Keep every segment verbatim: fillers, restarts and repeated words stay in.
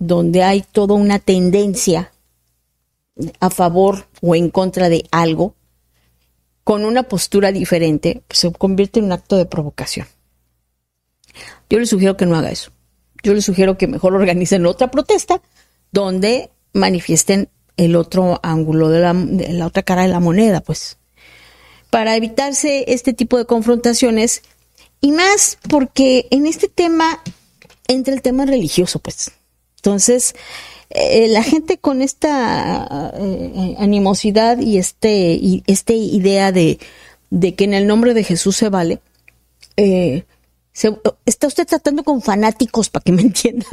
donde hay toda una tendencia a favor o en contra de algo, con una postura diferente, pues se convierte en un acto de provocación. Yo les sugiero que no haga eso. Yo les sugiero que mejor organicen otra protesta donde manifiesten el otro ángulo de la, de la otra cara de la moneda, pues, para evitarse este tipo de confrontaciones, y más porque en este tema entra el tema religioso, pues. Entonces, eh, la gente con esta eh, animosidad y este y este idea de, de que en el nombre de Jesús se vale, eh, se, está usted tratando con fanáticos, para que me entienda.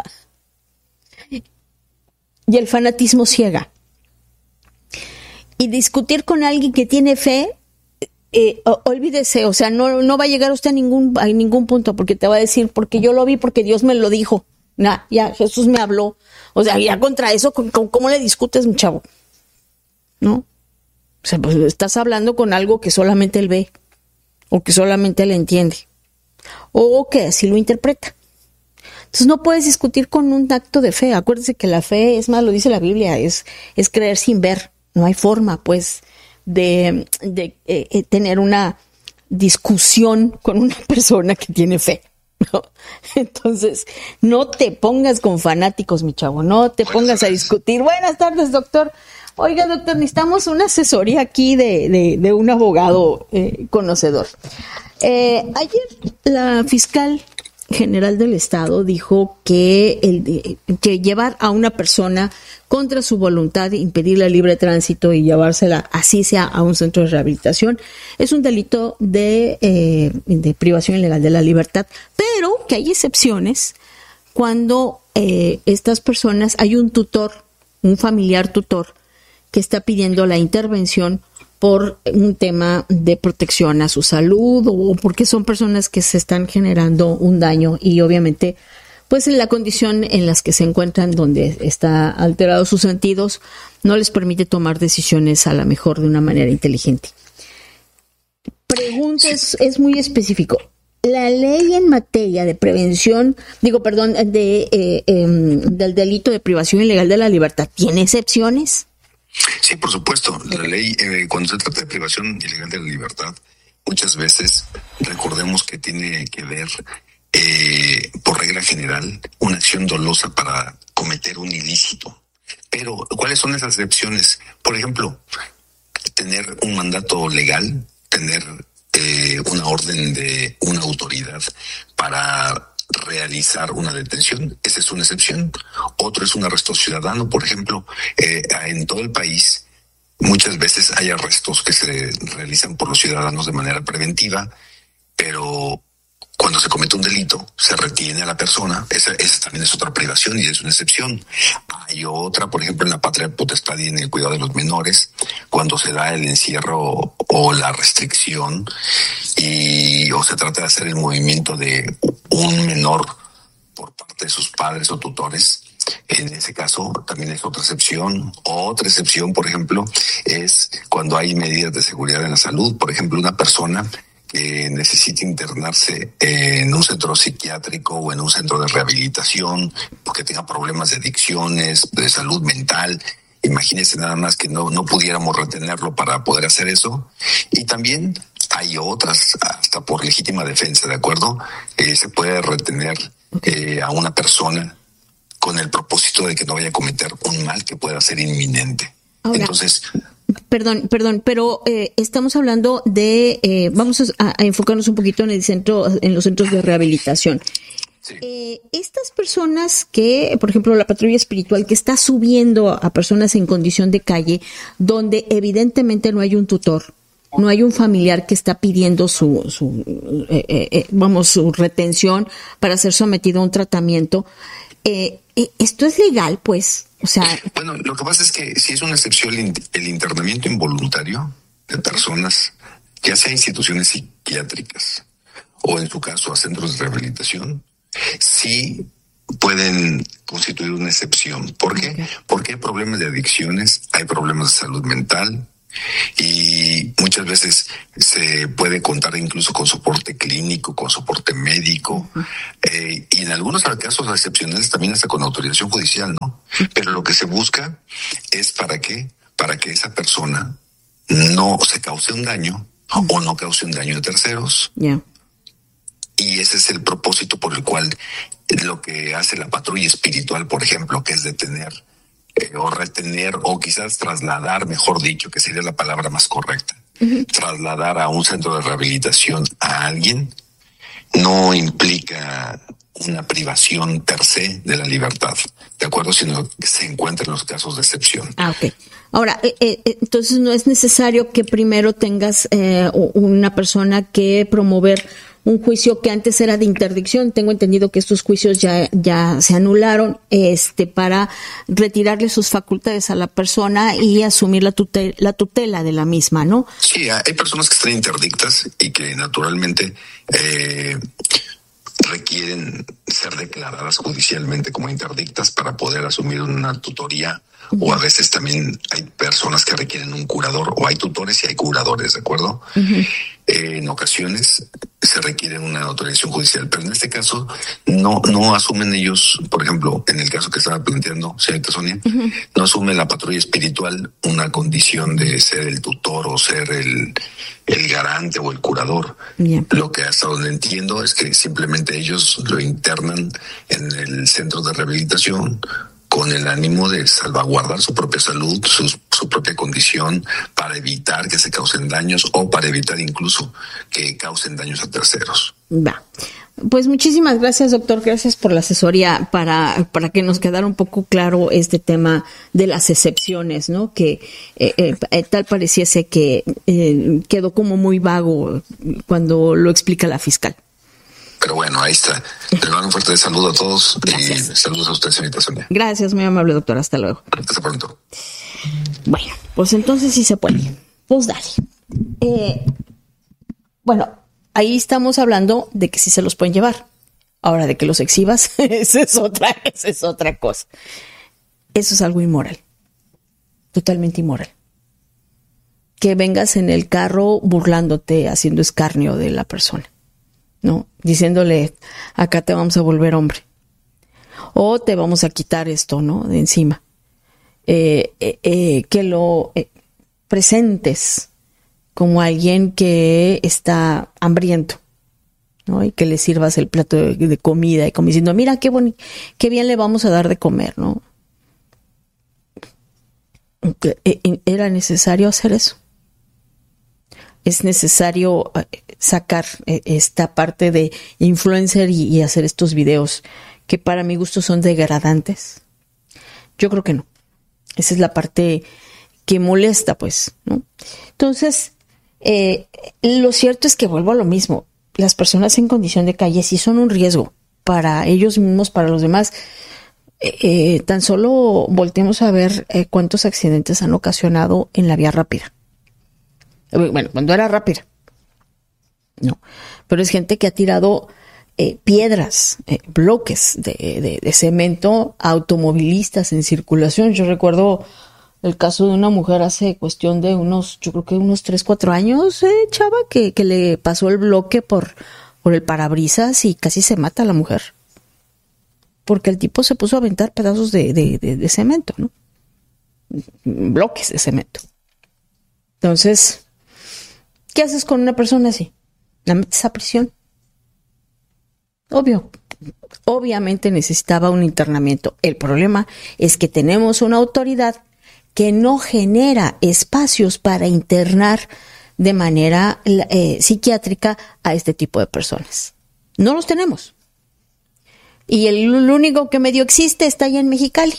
Y el fanatismo ciega. Y discutir con alguien que tiene fe, eh, olvídese, o sea, no, no va a llegar usted a ningún, a ningún punto, porque te va a decir, porque yo lo vi, porque Dios me lo dijo. Nah, ya Jesús me habló. O sea, ya contra eso, ¿cómo le discutes, mi chavo? ¿No? O sea, pues estás hablando con algo que solamente él ve, o que solamente él entiende, o que así lo interpreta. Entonces no puedes discutir con un acto de fe. Acuérdese que la fe, es más, lo dice la Biblia, es, es creer sin ver. No hay forma, pues, de, de eh, tener una discusión con una persona que tiene fe, ¿no? Entonces, no te pongas con fanáticos, mi chavo, no te pongas a discutir. Buenas tardes, doctor. Oiga, doctor, necesitamos una asesoría aquí de, de, de un abogado eh, conocedor. Eh, ayer la fiscal general del Estado dijo que, el, que llevar a una persona contra su voluntad, impedirle el libre tránsito y llevársela, así sea, a un centro de rehabilitación, es un delito de, eh, de privación ilegal de la libertad, pero que hay excepciones cuando eh, estas personas, hay un tutor, un familiar tutor, que está pidiendo la intervención por un tema de protección a su salud o porque son personas que se están generando un daño y obviamente pues en la condición en las que se encuentran, donde está alterados sus sentidos, no les permite tomar decisiones a lo mejor de una manera inteligente. Pregunta, es, es muy específico. La ley en materia de prevención, digo, perdón, de eh, eh, del delito de privación ilegal de la libertad, ¿tiene excepciones? Sí, por supuesto. La ley, eh, cuando se trata de privación ilegal de la libertad, muchas veces recordemos que tiene que ver, eh, por regla general, una acción dolosa para cometer un ilícito. Pero, ¿cuáles son esas excepciones? Por ejemplo, tener un mandato legal, tener eh, una orden de una autoridad para realizar una detención, esa es una excepción. Otro es un arresto ciudadano, por ejemplo, eh, en todo el país muchas veces hay arrestos que se realizan por los ciudadanos de manera preventiva, pero cuando se comete un delito se retiene a la persona. Esa, esa también es otra privación y es una excepción. Hay otra, por ejemplo, en la patria potestad y en el cuidado de los menores, cuando se da el encierro o la restricción y o se trata de hacer el movimiento de un menor por parte de sus padres o tutores. En ese caso también es otra excepción. Otra excepción, por ejemplo, es cuando hay medidas de seguridad en la salud. Por ejemplo, una persona que necesita internarse en un centro psiquiátrico o en un centro de rehabilitación porque tenga problemas de adicciones, de salud mental. Imagínense nada más que no, no pudiéramos retenerlo para poder hacer eso. Y también hay otras, hasta por legítima defensa, ¿de acuerdo? Eh, se puede retener eh, a una persona con el propósito de que no vaya a cometer un mal que pueda ser inminente. Ahora, entonces... Perdón, perdón, pero eh, estamos hablando de, eh, vamos a, a enfocarnos un poquito en el centro, en los centros de rehabilitación. Sí. Eh, estas personas que, por ejemplo, la patrulla espiritual que está subiendo a personas en condición de calle, donde evidentemente no hay un tutor, no hay un familiar que está pidiendo su, su eh, eh, vamos, su retención para ser sometido a un tratamiento. Eh, eh, esto es legal, pues. O sea, bueno, lo que pasa es que si es una excepción el internamiento involuntario de personas, ya sea instituciones psiquiátricas o en su caso a centros de rehabilitación, sí pueden constituir una excepción. ¿Por qué? Okay. Porque hay problemas de adicciones, hay problemas de salud mental, Y muchas veces se puede contar incluso con soporte clínico, con soporte médico, uh-huh. eh, y en algunos casos excepcionales también hasta con autorización judicial, ¿no? Pero lo que se busca es para qué, para que esa persona no se cause un daño uh-huh. o no cause un daño a terceros. Yeah. Y ese es el propósito por el cual lo que hace la patrulla espiritual, por ejemplo, que es detener eh, o retener o quizás trasladar, mejor dicho, que sería la palabra más correcta, uh-huh. trasladar a un centro de rehabilitación a alguien, no implica una privación per se de la libertad, ¿de acuerdo? Sino que se encuentra en los casos de excepción. Ah, ok. Ahora, eh, eh, entonces no es necesario que primero tengas eh, una persona que promover un juicio que antes era de interdicción. Tengo entendido que estos juicios ya ya se anularon, este, para retirarle sus facultades a la persona y asumir la tutela, la tutela de la misma, ¿no? Sí, hay personas que están interdictas y que naturalmente eh, requieren ser declaradas judicialmente como interdictas para poder asumir una tutoría. Uh-huh. O a veces también hay personas que requieren un curador, o hay tutores y hay curadores, ¿de acuerdo? Uh-huh. Eh, en ocasiones se requiere una autorización judicial, pero en este caso no no asumen ellos, por ejemplo, en el caso que estaba planteando, señorita Sonia, uh-huh. no asume la patrulla espiritual una condición de ser el tutor o ser el, el garante o el curador. Yeah. Lo que hasta donde entiendo es que simplemente ellos lo internan en el centro de rehabilitación con el ánimo de salvaguardar su propia salud, su, su propia condición, para evitar que se causen daños o para evitar incluso que causen daños a terceros. Va. Pues muchísimas gracias, doctor. Gracias por la asesoría para, para que nos quedara un poco claro este tema de las excepciones, ¿no? Que eh, eh, tal pareciese que eh, quedó como muy vago cuando lo explica la fiscal. Pero bueno, ahí está. Les mando un fuerte saludo a todos. Gracias. Y saludos a usted, señorita Sonia. Gracias, muy amable, doctor. Hasta luego. Hasta pronto. Bueno, pues entonces sí se puede. Pues dale. Eh, bueno, ahí estamos hablando de que sí se los pueden llevar. Ahora, de que los exhibas, esa es otra, esa es otra cosa. Eso es algo inmoral. Totalmente inmoral. Que vengas en el carro burlándote, haciendo escarnio de la persona, ¿no? Diciéndole, acá te vamos a volver hombre. O te vamos a quitar esto, ¿no? De encima. Eh, eh, eh, que lo eh, presentes como alguien que está hambriento, ¿no? Y que le sirvas el plato de, de comida y como diciendo, mira qué boni- qué bien le vamos a dar de comer, ¿no? ¿Era necesario hacer eso? Es necesario sacar esta parte de influencer y, y hacer estos videos que para mi gusto son degradantes. Yo creo que no. Esa es la parte que molesta, pues, ¿no? Entonces, eh, lo cierto es que vuelvo a lo mismo. Las personas en condición de calle sí son un riesgo para ellos mismos, para los demás. Eh, eh, tan solo volteemos a ver eh, cuántos accidentes han ocasionado en la vía rápida. Bueno, cuando era rápida. No, pero es gente que ha tirado eh, piedras, eh, bloques de, de, de cemento a automovilistas en circulación. Yo recuerdo el caso de una mujer hace cuestión de unos, yo creo que unos tres, cuatro años, eh, chava, que, que le pasó el bloque por, por el parabrisas y casi se mata a la mujer. Porque el tipo se puso a aventar pedazos de, de, de, de cemento, ¿no? Bloques de cemento. Entonces, ¿qué haces con una persona así? La metes a prisión. Obvio. Obviamente necesitaba un internamiento. El problema es que tenemos una autoridad que no genera espacios para internar de manera eh, psiquiátrica a este tipo de personas. No los tenemos. Y el, el único que medio existe está allá en Mexicali.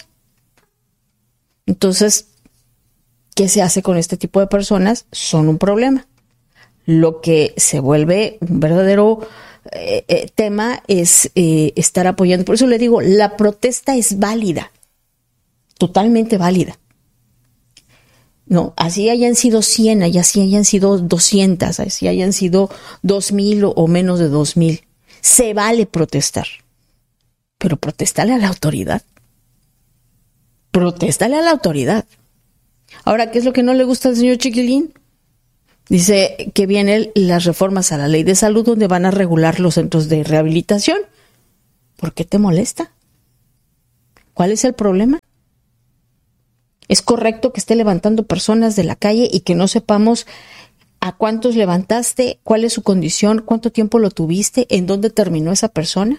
Entonces, ¿qué se hace con este tipo de personas? Son un problema. Lo que se vuelve un verdadero eh, eh, tema es eh, estar apoyando. Por eso le digo, la protesta es válida, totalmente válida. No, así hayan sido cien, así hayan sido doscientas, así hayan sido dos mil o, o menos de dos mil. Se vale protestar, pero protestale a la autoridad. Protestale a la autoridad. Ahora, ¿qué es lo que no le gusta al señor Chiquilín? Dice que vienen las reformas a la ley de salud donde van a regular los centros de rehabilitación. ¿Por qué te molesta? ¿Cuál es el problema? ¿Es correcto que esté levantando personas de la calle y que no sepamos a cuántos levantaste, cuál es su condición, cuánto tiempo lo tuviste, en dónde terminó esa persona?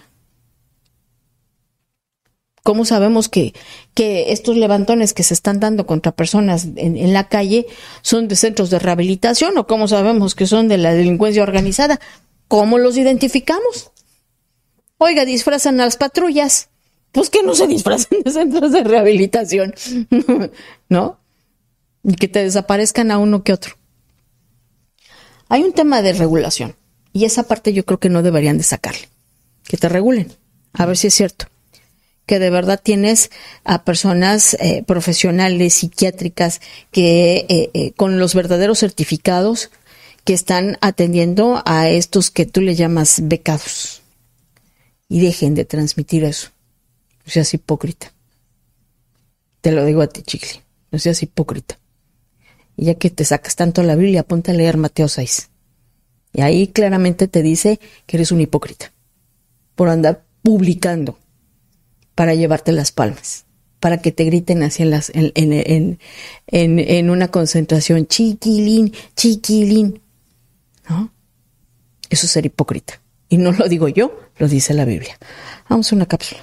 ¿Cómo sabemos que, que estos levantones que se están dando contra personas en, en la calle son de centros de rehabilitación o cómo sabemos que son de la delincuencia organizada? ¿Cómo los identificamos? Oiga, disfrazan a las patrullas. Pues que no se disfrazan de centros de rehabilitación, ¿no? Y que te desaparezcan a uno que otro. Hay un tema de regulación y esa parte yo creo que no deberían de sacarle. Que te regulen, a ver si es cierto. Que de verdad tienes a personas eh, profesionales, psiquiátricas, que eh, eh, con los verdaderos certificados que están atendiendo a estos que tú le llamas becados. Y dejen de transmitir eso. No seas hipócrita. Te lo digo a ti, Chicle. No seas hipócrita. Y ya que te sacas tanto la Biblia, ponte a leer Mateo seis. Y ahí claramente te dice que eres un hipócrita. Por andar publicando. Para llevarte las palmas, para que te griten así en, las, en, en, en, en, en una concentración, chiquilín, chiquilín, ¿no? Eso es ser hipócrita. Y no lo digo yo, lo dice la Biblia. Vamos a una cápsula.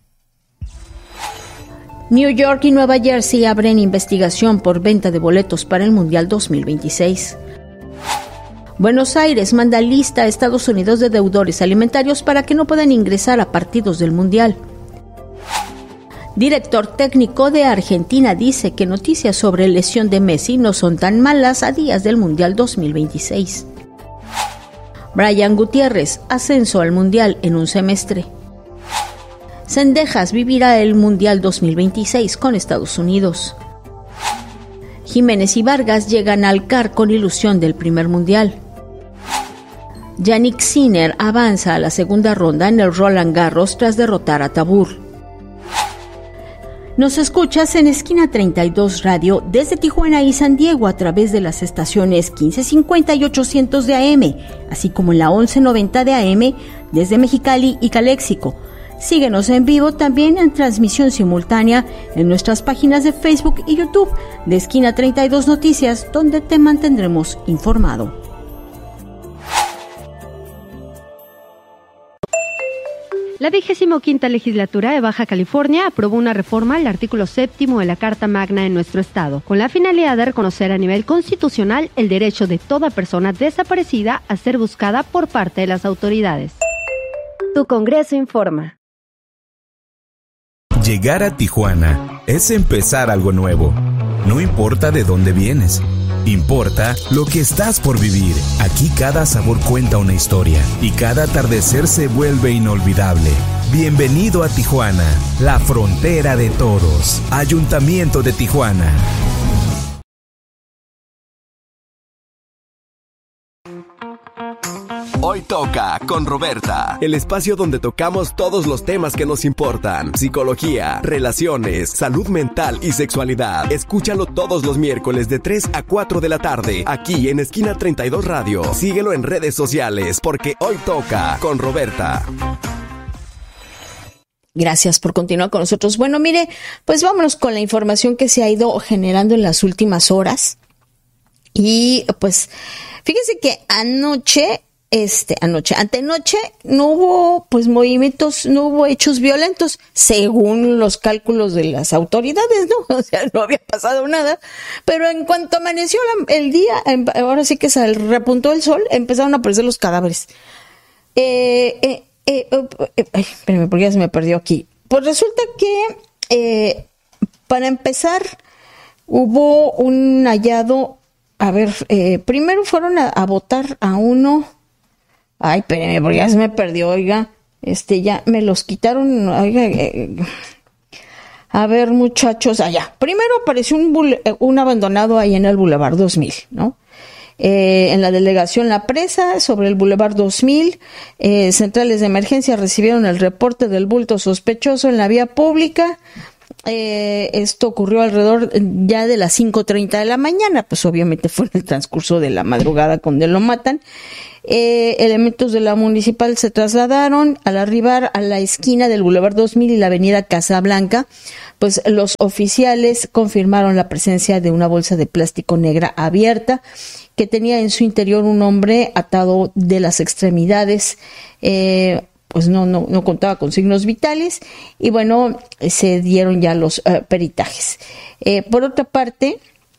New York y Nueva Jersey abren investigación por venta de boletos para el Mundial dos mil veintiséis. Buenos Aires manda lista a Estados Unidos de deudores alimentarios para que no puedan ingresar a partidos del Mundial. Director técnico de Argentina dice que noticias sobre lesión de Messi no son tan malas a días del Mundial dos mil veintiséis. Brian Gutiérrez, ascenso al Mundial en un semestre. Cendejas vivirá el Mundial dos mil veintiséis con Estados Unidos. Jiménez y Vargas llegan al C A R con ilusión del primer Mundial. Yannick Sinner avanza a la segunda ronda en el Roland Garros tras derrotar a Tabur. Nos escuchas en Esquina treinta y dos Radio desde Tijuana y San Diego a través de las estaciones quince cincuenta y ochocientos de A M, así como en la once noventa de A M desde Mexicali y Caléxico. Síguenos en vivo también en transmisión simultánea en nuestras páginas de Facebook y YouTube de Esquina treinta y dos Noticias, donde te mantendremos informado. La vigésimo quinta legislatura de Baja California aprobó una reforma al artículo séptimo de la Carta Magna en nuestro estado, con la finalidad de reconocer a nivel constitucional el derecho de toda persona desaparecida a ser buscada por parte de las autoridades. Tu Congreso informa. Llegar a Tijuana es empezar algo nuevo. No importa de dónde vienes. Importa lo que estás por vivir. Aquí cada sabor cuenta una historia y cada atardecer se vuelve inolvidable. Bienvenido a Tijuana, la frontera de todos. Ayuntamiento de Tijuana. Hoy toca con Roberta, el espacio donde tocamos todos los temas que nos importan: psicología, relaciones, salud mental y sexualidad. Escúchalo todos los miércoles de tres a cuatro de la tarde, aquí en Esquina treinta y dos Radio. Síguelo en redes sociales, porque hoy toca con Roberta. Gracias por continuar con nosotros. Bueno, mire, pues vámonos con la información que se ha ido generando en las últimas horas. Y pues, fíjense que anoche... Este, anoche, antenoche, no hubo, pues, movimientos, no hubo hechos violentos, según los cálculos de las autoridades, ¿no? O sea, no había pasado nada, pero en cuanto amaneció la, el día, ahora sí que se repuntó el sol, empezaron a aparecer los cadáveres. Eh, eh, eh, eh, ay, espérame, porque ya se me perdió aquí. Pues resulta que, eh, para empezar, hubo un hallado, a ver, eh, primero fueron a, a votar a uno. Ay, espérenme, porque ya se me perdió, oiga. Este, ya me los quitaron, oiga. Eh, a ver, muchachos, allá. Primero apareció un, bule, un abandonado ahí en el Boulevard dos mil, ¿no? Eh, en la delegación La Presa, sobre el Boulevard dos mil, eh, centrales de emergencia recibieron el reporte del bulto sospechoso en la vía pública. eh, esto ocurrió alrededor ya de las cinco treinta de la mañana, pues obviamente fue en el transcurso de la madrugada cuando lo matan. Eh, elementos de la municipal se trasladaron. Al arribar a la esquina del Boulevard dos mil y la avenida Casablanca, pues los oficiales confirmaron la presencia de una bolsa de plástico negra abierta que tenía en su interior un hombre atado de las extremidades, eh, pues no, no, no contaba con signos vitales, y bueno, se dieron ya los uh, peritajes. Eh, por otra parte,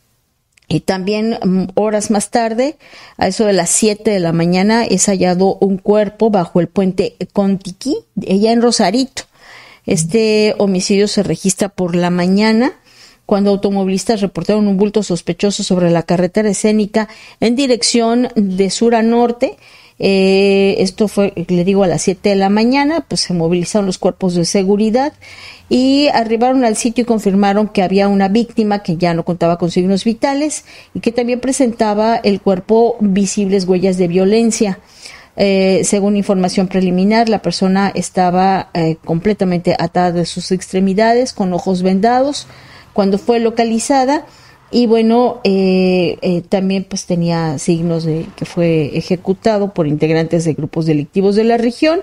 y también um, horas más tarde, a eso de las siete de la mañana, es hallado un cuerpo bajo el puente Contiquí, allá en Rosarito. Este homicidio se registra por la mañana, cuando automovilistas reportaron un bulto sospechoso sobre la carretera escénica en dirección de sur a norte. Eh, esto fue, le digo, a las siete de la mañana, pues se movilizaron los cuerpos de seguridad y arribaron al sitio y confirmaron que había una víctima que ya no contaba con signos vitales y que también presentaba el cuerpo visibles huellas de violencia. Eh, según información preliminar, la persona estaba eh, completamente atada de sus extremidades, con ojos vendados, cuando fue localizada, y bueno, eh, eh, también pues tenía signos de que fue ejecutado por integrantes de grupos delictivos de la región.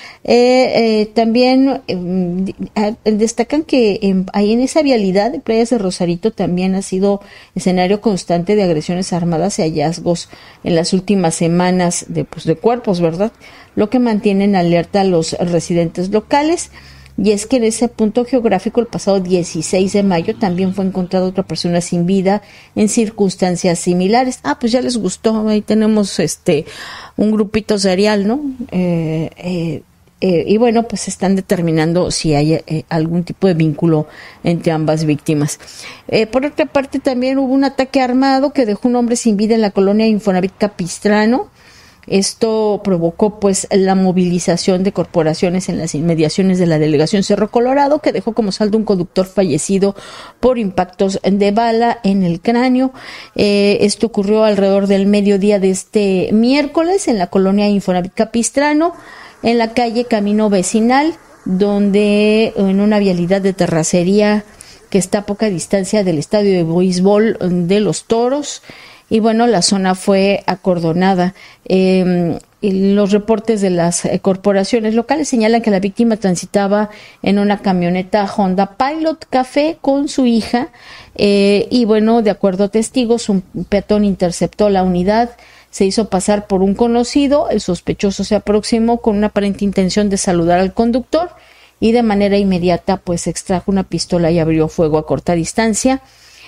Eh, eh, también eh, destacan que en, ahí en esa vialidad de Playas de Rosarito también ha sido escenario constante de agresiones armadas y hallazgos en las últimas semanas de, pues, de cuerpos, ¿verdad? Lo que mantiene en alerta a los residentes locales. Y es que en ese punto geográfico, el pasado dieciséis de mayo, también fue encontrada otra persona sin vida en circunstancias similares. Ah, pues ya les gustó, ahí tenemos este un grupito serial, ¿no? Eh, eh, eh, y bueno, pues están determinando si hay eh, algún tipo de vínculo entre ambas víctimas. Eh, por otra parte, también hubo un ataque armado que dejó un hombre sin vida en la colonia Infonavit Capistrano. Esto provocó pues la movilización de corporaciones en las inmediaciones de la delegación Cerro Colorado, que dejó como saldo un conductor fallecido por impactos de bala en el cráneo. Eh, esto ocurrió alrededor del mediodía de este miércoles en la colonia Infonavit Capistrano, en la calle Camino Vecinal, donde en una vialidad de terracería que está a poca distancia del estadio de béisbol de Los Toros. Y bueno, la zona fue acordonada. Eh, y los reportes de las eh, corporaciones locales señalan que la víctima transitaba en una camioneta Honda Pilot Café con su hija. Eh, y bueno, de acuerdo a testigos, un peatón interceptó la unidad, se hizo pasar por un conocido. El sospechoso se aproximó con una aparente intención de saludar al conductor y de manera inmediata pues extrajo una pistola y abrió fuego a corta distancia.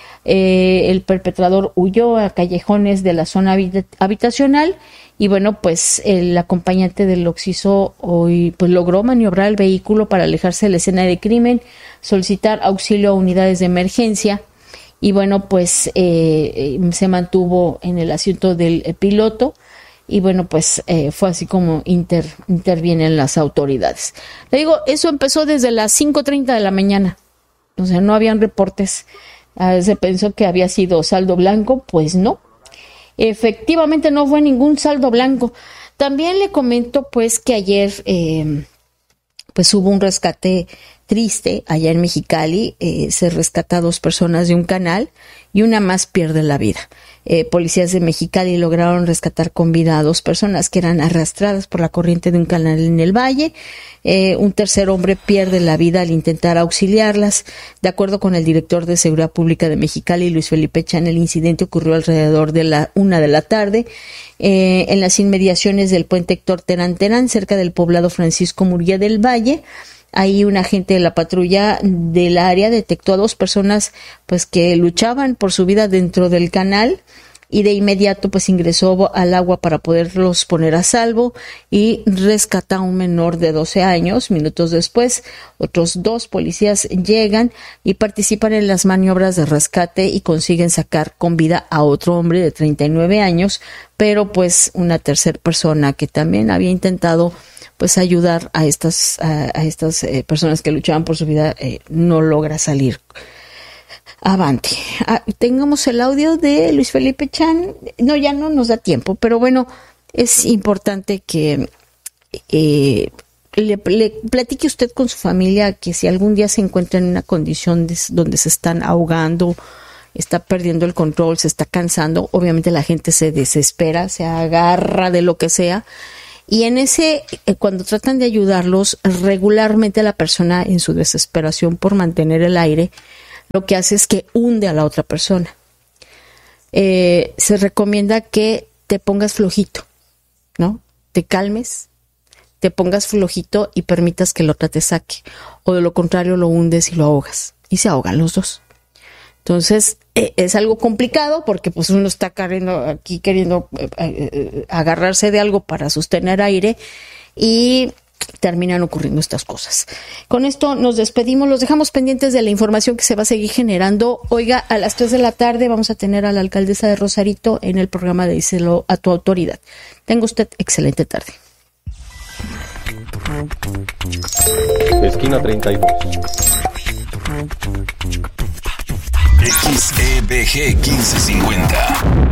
Eh, el perpetrador huyó a callejones de la zona habit- habitacional y bueno, pues el acompañante del occiso hoy pues logró maniobrar el vehículo para alejarse de la escena de crimen, solicitar auxilio a unidades de emergencia y bueno, pues eh, se mantuvo en el asiento del eh, piloto y bueno, pues eh, fue así como inter, intervienen las autoridades. Le digo, eso empezó desde las cinco treinta de la mañana, o sea, no habían reportes. Uh, se pensó que había sido saldo blanco, pues no. Efectivamente no fue ningún saldo blanco. También le comento pues que ayer eh, pues hubo un rescate triste allá en Mexicali. Eh, se rescata a dos personas de un canal y una más pierde la vida. Eh, policías de Mexicali lograron rescatar con vida a dos personas que eran arrastradas por la corriente de un canal en el valle. Eh, un tercer hombre pierde la vida al intentar auxiliarlas. De acuerdo con el director de Seguridad Pública de Mexicali, Luis Felipe Chan, el incidente ocurrió alrededor de la una de la tarde eh, en las inmediaciones del puente Héctor Terán Terán, cerca del poblado Francisco Murguía del Valle. Ahí un agente de la patrulla del área detectó a dos personas pues que luchaban por su vida dentro del canal y de inmediato pues ingresó al agua para poderlos poner a salvo y rescata a un menor de doce años. Minutos después, otros dos policías llegan y participan en las maniobras de rescate y consiguen sacar con vida a otro hombre de treinta y nueve años, pero pues una tercera persona que también había intentado pues ayudar a estas a, a estas eh, personas que luchaban por su vida eh, no logra salir avante. Ah, tengamos el audio de Luis Felipe Chan. No, ya no nos da tiempo, pero bueno, es importante que eh, le, le platique usted con su familia que si algún día se encuentra en una condición de, donde se están ahogando, está perdiendo el control, se está cansando, obviamente la gente se desespera, se agarra de lo que sea. Y en ese, cuando tratan de ayudarlos, regularmente la persona en su desesperación por mantener el aire, lo que hace es que hunde a la otra persona. Eh, se recomienda que te pongas flojito, ¿no? Te calmes, te pongas flojito y permitas que el otro te saque. O de lo contrario lo hundes y lo ahogas. Y se ahogan los dos. Entonces, eh, es algo complicado porque pues uno está queriendo, aquí queriendo eh, eh, agarrarse de algo para sostener aire y terminan ocurriendo estas cosas. Con esto nos despedimos, los dejamos pendientes de la información que se va a seguir generando. Oiga, a las tres de la tarde vamos a tener a la alcaldesa de Rosarito en el programa de Díselo a tu autoridad. Tenga usted excelente tarde. Esquina treinta y dos. X E B G quince cincuenta.